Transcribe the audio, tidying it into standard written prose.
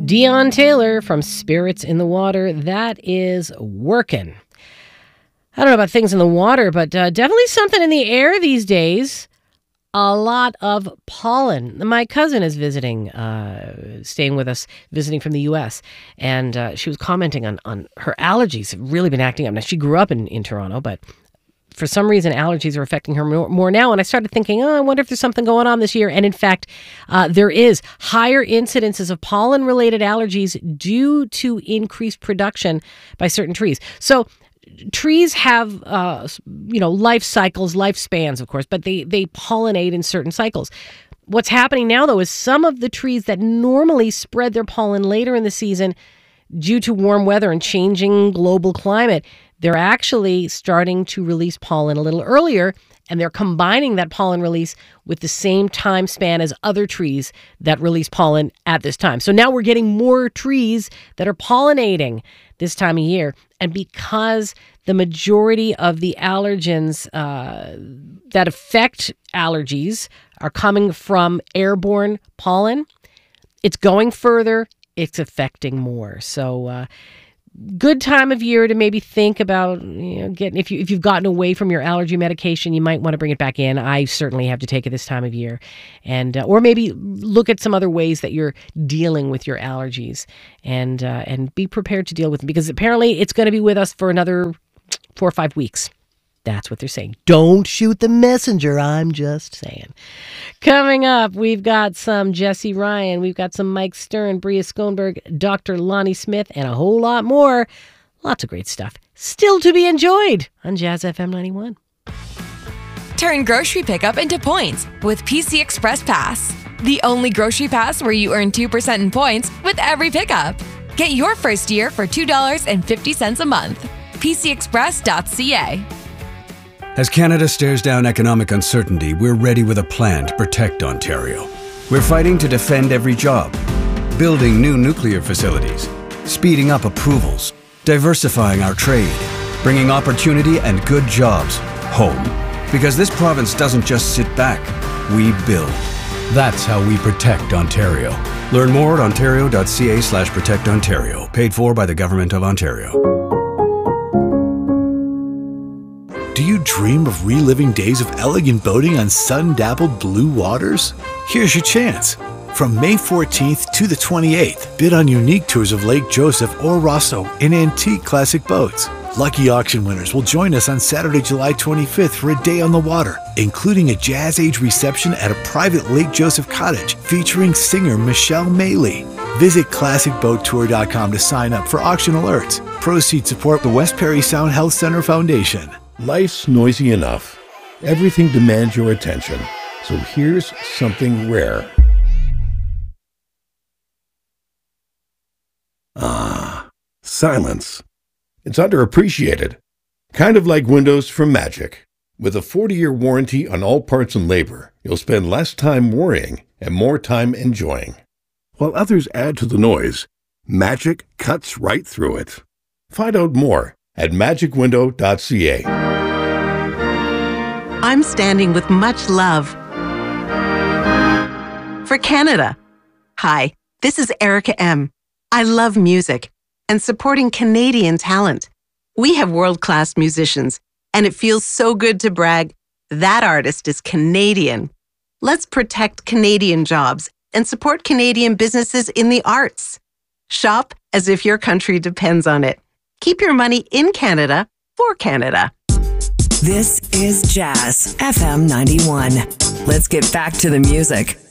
Dion Taylor from Spirits in the Water. That is working. I don't know about things in the water, but definitely something in the air these days. A lot of pollen. My cousin is visiting, staying with us, visiting from the U.S., and she was commenting on her allergies have really been acting up. Now, she grew up in Toronto, but for some reason, allergies are affecting her more now. And I started thinking, I wonder if there's something going on this year. And in fact, there is higher incidences of pollen-related allergies due to increased production by certain trees. So trees have, life cycles, lifespans, of course, but they pollinate in certain cycles. What's happening now, though, is some of the trees that normally spread their pollen later in the season due to warm weather and changing global climate, they're actually starting to release pollen a little earlier, and they're combining that pollen release with the same time span as other trees that release pollen at this time. So now we're getting more trees that are pollinating this time of year. And because the majority of the allergens that affect allergies are coming from airborne pollen, it's going further, it's affecting more. So good time of year to maybe think about getting, if you've gotten away from your allergy medication, you might want to bring it back in. I certainly have to take it this time of year, and or maybe look at some other ways that you're dealing with your allergies, and be prepared to deal with them, because apparently it's going to be with us for another 4 or 5 weeks. That's what they're saying. Don't shoot the messenger. I'm just saying. Coming up, we've got some Jesse Ryan. We've got some Mike Stern, Bria Schoenberg, Dr. Lonnie Smith, and a whole lot more. Lots of great stuff still to be enjoyed on Jazz FM 91. Turn grocery pickup into points with PC Express Pass. The only grocery pass where you earn 2% in points with every pickup. Get your first year for $2.50 a month. PCExpress.ca. As Canada stares down economic uncertainty, we're ready with a plan to protect Ontario. We're fighting to defend every job, building new nuclear facilities, speeding up approvals, diversifying our trade, bringing opportunity and good jobs home. Because this province doesn't just sit back, we build. That's how we protect Ontario. Learn more at ontario.ca/protectontario. Paid for by the Government of Ontario. Do you dream of reliving days of elegant boating on sun-dappled blue waters? Here's your chance. From May 14th to the 28th, bid on unique tours of Lake Joseph or Rosso in antique classic boats. Lucky auction winners will join us on Saturday, July 25th for a day on the water, including a Jazz Age reception at a private Lake Joseph cottage featuring singer Michelle Mailey. Visit ClassicBoatTour.com to sign up for auction alerts. Proceeds support the West Perry Sound Health Center Foundation. Life's noisy enough. Everything demands your attention. So here's something rare. Silence. It's underappreciated. Kind of like windows from Magic. With a 40-year warranty on all parts and labor, you'll spend less time worrying and more time enjoying. While others add to the noise, Magic cuts right through it. Find out more at magicwindow.ca. I'm standing with much love for Canada. Hi, this is Erica M. I love music and supporting Canadian talent. We have world-class musicians, and it feels so good to brag, that artist is Canadian. Let's protect Canadian jobs and support Canadian businesses in the arts. Shop as if your country depends on it. Keep your money in Canada for Canada. This is Jazz FM 91. Let's get back to the music.